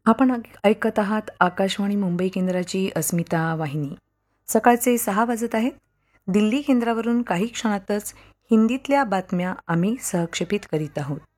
आपण ऐकत आहात आकाशवाणी मुंबई केंद्राची अस्मिता वाहिनी. सकाळचे 6 वाजत आहेत. दिल्ली केंद्रावरून काही क्षणातच हिंदीतल्या बातम्या आम्ही सहक्षेपित करीत आहोत.